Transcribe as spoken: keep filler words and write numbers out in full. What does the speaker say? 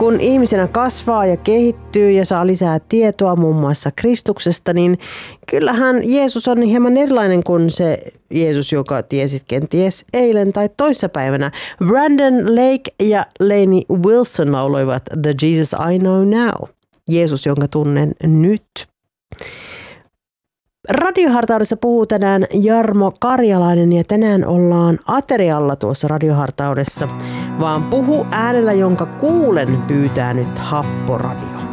kun ihmisenä kasvaa ja kehittyy ja saa lisää tietoa muun muassa Kristuksesta, niin kyllähän Jeesus on hieman erilainen kuin se Jeesus, joka tiesit kenties eilen tai toissapäivänä. Brandon Lake ja Lainey Wilson lauloivat The Jesus I Know Now. Jeesus, jonka tunnen nyt. Radiohartaudessa puhuu tänään Jarmo Karjalainen ja tänään ollaan aterialla tuossa radiohartaudessa, vaan puhu äänellä, jonka kuulen, pyytää nyt Happoradio.